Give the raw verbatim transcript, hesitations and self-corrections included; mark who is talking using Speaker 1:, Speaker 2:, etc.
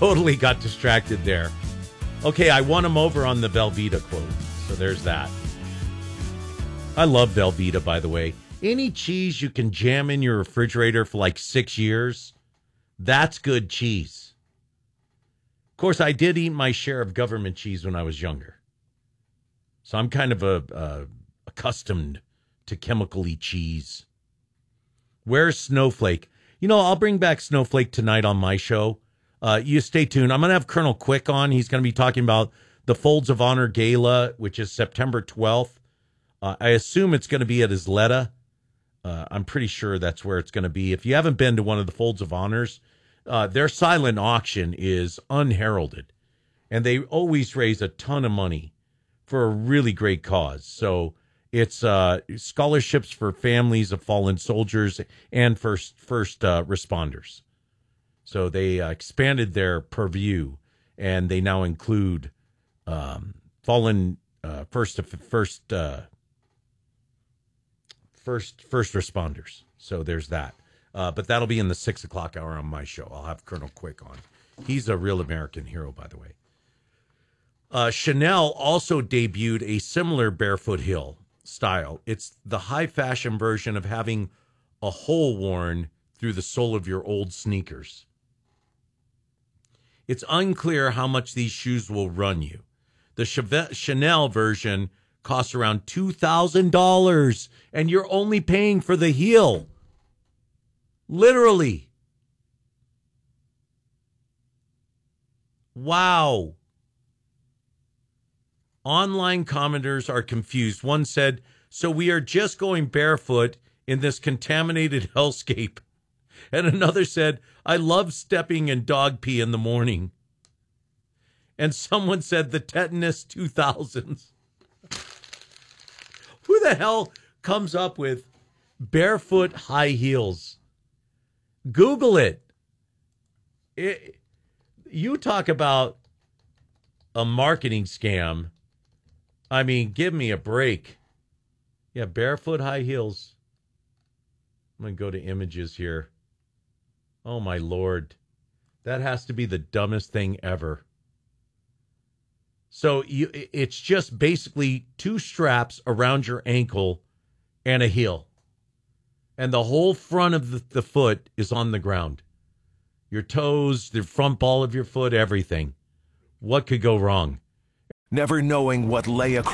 Speaker 1: totally got distracted there. Okay, I won him over on the Velveeta quote. So there's that. I love Velveeta, by the way. Any cheese you can jam in your refrigerator for like six years, that's good cheese. Of course, I did eat my share of government cheese when I was younger. So I'm kind of a, uh, accustomed to chemically cheese. Where's Snowflake? You know, I'll bring back Snowflake tonight on my show. Uh, you stay tuned. I'm going to have Colonel Quick on. He's going to be talking about the Folds of Honor Gala, which is September twelfth. Uh, I assume it's going to be at Isleta. Uh, I'm pretty sure that's where it's going to be. If you haven't been to one of the Folds of Honors, uh, their silent auction is unheralded. And they always raise a ton of money for a really great cause. So it's uh, scholarships for families of fallen soldiers and first, first uh, responders. So they uh, expanded their purview, and they now include um, fallen uh, first first uh, first first responders. So there's that. Uh, but that'll be in the six o'clock hour on my show. I'll have Colonel Quick on. He's a real American hero, by the way. Uh, Chanel also debuted a similar barefoot heel style. It's the high fashion version of having a hole worn through the sole of your old sneakers. It's unclear how much these shoes will run you. The Chanel version costs around two thousand dollars, and you're only paying for the heel. Literally. Wow. Online commenters are confused. One said, so we are just going barefoot in this contaminated hellscape. And another said, I love stepping in dog pee in the morning. And someone said the tetanus two thousands. Who the hell comes up with barefoot high heels? Google it. it. You talk about a marketing scam. I mean, give me a break. Yeah, barefoot high heels. I'm going to go to images here. Oh, my Lord. That has to be the dumbest thing ever. So you, it's just basically two straps around your ankle and a heel. And the whole front of the, the foot is on the ground. Your toes, the front ball of your foot, everything. What could go wrong?
Speaker 2: Never knowing what lay across